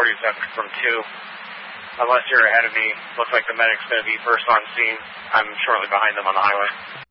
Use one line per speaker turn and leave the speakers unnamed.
47 from 2. Unless you're ahead of me, looks like the medic's going to be first on scene. I'm shortly behind them on the highway.